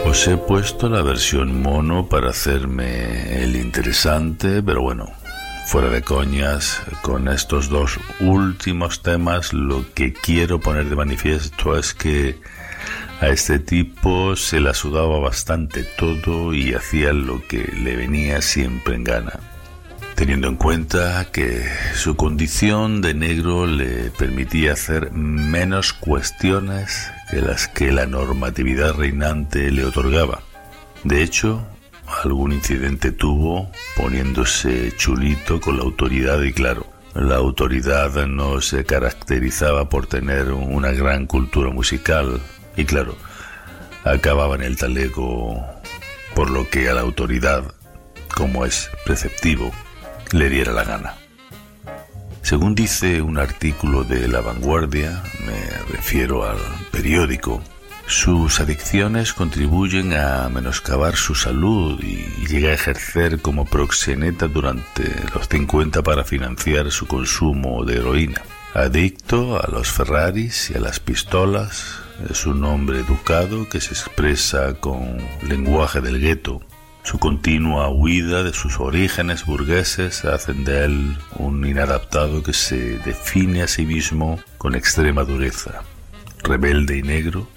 Os he puesto la versión mono para hacerme el interesante, pero bueno, fuera de coñas, con estos dos últimos temas lo que quiero poner de manifiesto es que a este tipo se la sudaba bastante todo y hacía lo que le venía siempre en gana, teniendo en cuenta que su condición de negro le permitía hacer menos cuestiones que las que la normatividad reinante le otorgaba. De hecho, algún incidente tuvo poniéndose chulito con la autoridad y claro, la autoridad no se caracterizaba por tener una gran cultura musical y claro, acababa en el talego, por lo que a la autoridad, como es preceptivo, le diera la gana. Según dice un artículo de La Vanguardia, me refiero al periódico, sus adicciones contribuyen a menoscabar su salud y llega a ejercer como proxeneta durante los 50 para financiar su consumo de heroína. Adicto a los Ferraris y a las pistolas, es un hombre educado que se expresa con lenguaje del gueto. Su continua huida de sus orígenes burgueses hacen de él un inadaptado que se define a sí mismo con extrema dureza, rebelde y negro,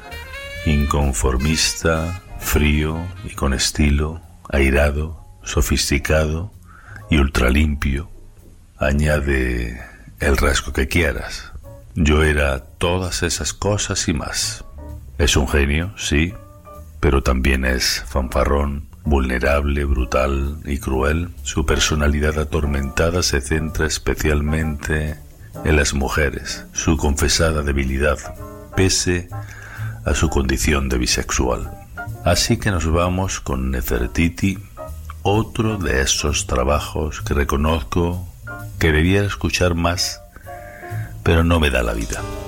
inconformista, frío y con estilo, airado, sofisticado y ultralimpio. Añade el rasgo que quieras. Yo era todas esas cosas y más. Es un genio, sí, pero también es fanfarrón, vulnerable, brutal y cruel. Su personalidad atormentada se centra especialmente en las mujeres, su confesada debilidad, pese a su condición de bisexual. Así que nos vamos con Nefertiti, otro de esos trabajos que reconozco que debiera escuchar más, pero no me da la vida.